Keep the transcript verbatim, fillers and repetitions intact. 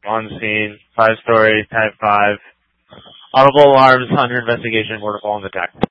on scene, five story, type five. Audible alarms under investigation, waterfall on the deck.